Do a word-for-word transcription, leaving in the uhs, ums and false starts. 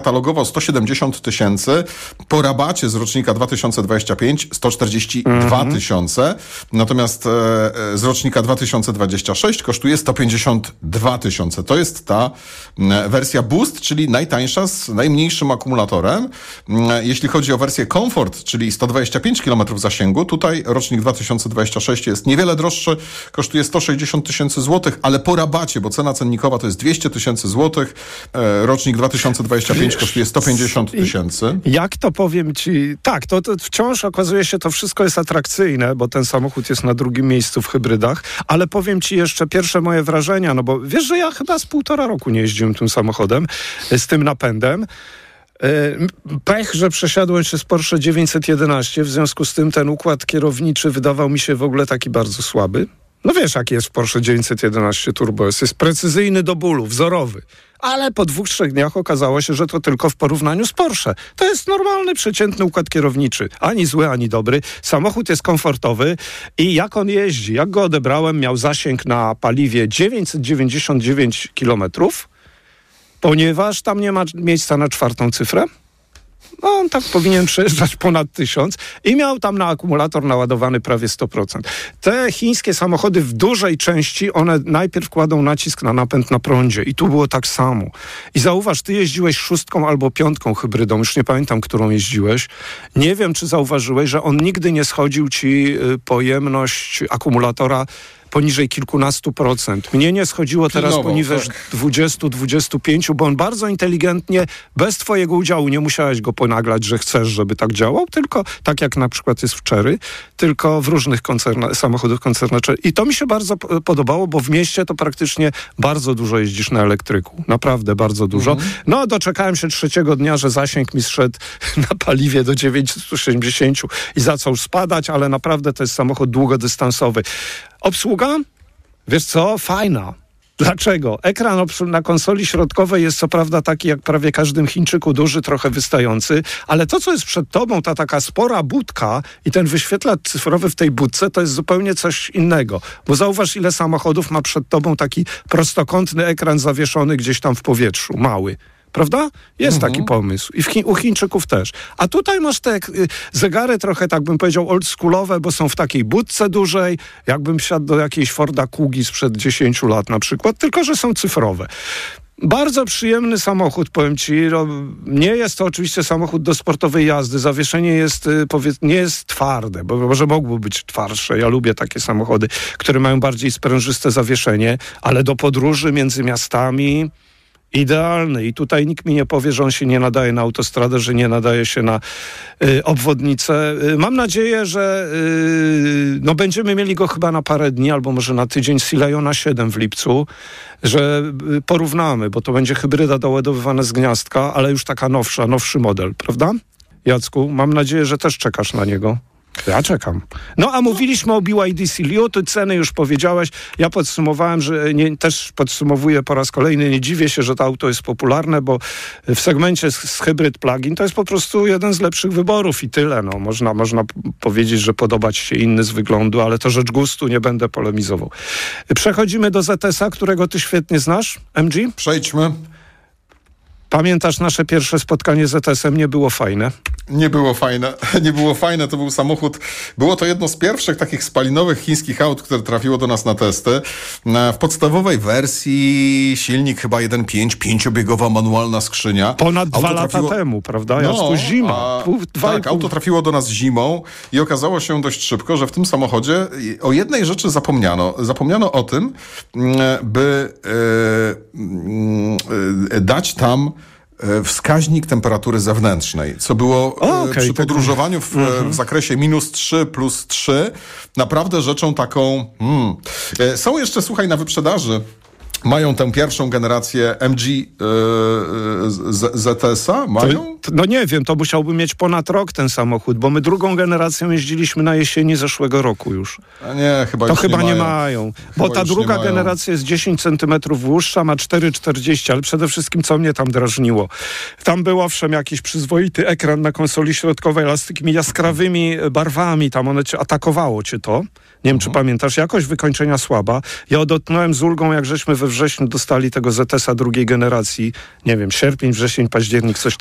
katalogowo sto siedemdziesiąt tysięcy, po rabacie z rocznika dwa tysiące dwudziestego piątego sto czterdzieści dwa tysiące, natomiast e, z rocznika dwa tysiące dwudziestego szóstego kosztuje sto pięćdziesiąt dwa tysiące. To jest ta e, wersja Boost, czyli najtańsza z najmniejszym akumulatorem. E, jeśli chodzi o wersję Comfort, czyli sto dwadzieścia pięć kilometrów zasięgu, tutaj rocznik dwa tysiące dwudziesty szósty jest niewiele droższy, kosztuje sto sześćdziesiąt tysięcy złotych, ale po rabacie, bo cena cennikowa to jest dwieście tysięcy złotych, e, rocznik dwa tysiące dwudziesty piąty kosztuje sto pięćdziesiąt tysięcy. Jak to powiem ci? Tak, to, to wciąż okazuje się, to wszystko jest atrakcyjne, bo ten samochód jest na drugim miejscu w hybrydach, ale powiem ci jeszcze pierwsze moje wrażenia, no bo wiesz, że ja chyba z półtora roku nie jeździłem tym samochodem, z tym napędem. Pech, że przesiadłem się z Porsche dziewięćset jedenaście, w związku z tym ten układ kierowniczy wydawał mi się w ogóle taki bardzo słaby. No wiesz, jaki jest w Porsche dziewięćset jedenaście Turbo S. Jest precyzyjny do bólu, wzorowy. Ale po dwóch, trzech dniach okazało się, że to tylko w porównaniu z Porsche. To jest normalny, przeciętny układ kierowniczy. Ani zły, ani dobry. Samochód jest komfortowy i jak on jeździ, jak go odebrałem, miał zasięg na paliwie dziewięćset dziewięćdziesiąt dziewięć kilometrów, ponieważ tam nie ma miejsca na czwartą cyfrę. No, on tak powinien przejeżdżać ponad tysiąc i miał tam na akumulator naładowany prawie sto procent. Te chińskie samochody w dużej części, one najpierw kładą nacisk na napęd na prądzie i tu było tak samo. I zauważ, ty jeździłeś szóstką albo piątką hybrydą, już nie pamiętam, którą jeździłeś. Nie wiem, czy zauważyłeś, że on nigdy nie schodził ci pojemność akumulatora poniżej kilkunastu procent. Mnie nie schodziło teraz Pilnował, poniżej tak. dwudziestu, dwudziestu pięciu, bo on bardzo inteligentnie, bez twojego udziału, nie musiałeś go ponaglać, że chcesz, żeby tak działał, tylko tak jak na przykład jest w Chery, tylko w różnych koncerna, samochodach koncerna Chery. I to mi się bardzo p- podobało, bo w mieście to praktycznie bardzo dużo jeździsz na elektryku. Naprawdę bardzo dużo. Mhm. No, doczekałem się trzeciego dnia, że zasięg mi zszedł na paliwie do dziewięćset siedemdziesiąt i zaczął spadać, ale naprawdę to jest samochód długodystansowy. Obsługa? Wiesz co? Fajna. Dlaczego? Ekran na konsoli środkowej jest co prawda taki jak prawie każdym Chińczyku, duży, trochę wystający, ale to, co jest przed tobą, ta taka spora budka i ten wyświetlacz cyfrowy w tej budce, to jest zupełnie coś innego. Bo zauważ, ile samochodów ma przed tobą taki prostokątny ekran zawieszony gdzieś tam w powietrzu, mały. Prawda? Jest mhm. taki pomysł. I w Chi- u Chińczyków też. A tutaj masz te y, zegary trochę, tak bym powiedział, oldschoolowe, bo są w takiej budce dużej, jakbym wsiadł do jakiejś Forda Kugi sprzed dziesięciu lat na przykład, tylko że są cyfrowe. Bardzo przyjemny samochód, powiem ci. No, nie jest to oczywiście samochód do sportowej jazdy. Zawieszenie jest, powiedz, nie jest twarde, bo może mogło być twardsze. Ja lubię takie samochody, które mają bardziej sprężyste zawieszenie, ale do podróży między miastami idealny. I tutaj nikt mi nie powie, że on się nie nadaje na autostradę, że nie nadaje się na y, obwodnicę. Y, mam nadzieję, że y, no będziemy mieli go chyba na parę dni, albo może na tydzień, Scilayona siedem w lipcu, że y, porównamy, bo to będzie hybryda doładowywana z gniazdka, ale już taka nowsza, nowszy model, prawda? Jacku, mam nadzieję, że też czekasz na niego. Ja czekam. No a mówiliśmy o B Y D Celio, ty ceny już powiedziałeś. Ja podsumowałem, że nie, też podsumowuję po raz kolejny, nie dziwię się, że to auto jest popularne, bo w segmencie z, z hybryd plug-in to jest po prostu jeden z lepszych wyborów i tyle. No, można, można powiedzieć, że podobać się inny z wyglądu, ale to rzecz gustu, nie będę polemizował. Przechodzimy do Z S a, którego ty świetnie znasz, M G? Przejdźmy. Pamiętasz nasze pierwsze spotkanie z Z S em? Nie było fajne. Nie było fajne. Nie było fajne. To był samochód. Było to jedno z pierwszych takich spalinowych chińskich aut, które trafiło do nas na testy. W podstawowej wersji silnik chyba jeden przecinek pięć, pięciobiegowa manualna skrzynia. Ponad auto dwa trafiło... lata temu, prawda? No, to zima. A... Pół, dwa tak, auto trafiło do nas zimą i okazało się dość szybko, że w tym samochodzie o jednej rzeczy zapomniano. Zapomniano o tym, by e, e, dać tam wskaźnik temperatury zewnętrznej, co było o, okay, przy podróżowaniu w, uh-huh. w zakresie minus trzy plus trzy naprawdę rzeczą taką... Hmm. Są jeszcze, słuchaj, na wyprzedaży mają tę pierwszą generację M G yy, Z, Z S a, mają... no nie wiem, to musiałby mieć ponad rok ten samochód, bo my drugą generacją jeździliśmy na jesieni zeszłego roku już. A nie, chyba To już chyba nie, nie mają. mają, Chyba bo ta już druga nie mają. generacja jest dziesięć centymetrów dłuższa, ma cztery czterdzieści, ale przede wszystkim co mnie tam drażniło. Tam był owszem jakiś przyzwoity ekran na konsoli środkowej, ale z takimi jaskrawymi barwami, tam one cię, atakowało cię to. Nie wiem, czy pamiętasz, jakość wykończenia słaba. Ja odetchnąłem z ulgą, jak żeśmy we wrześniu dostali tego Z S a drugiej generacji. Nie wiem, sierpień, wrzesień, październik, coś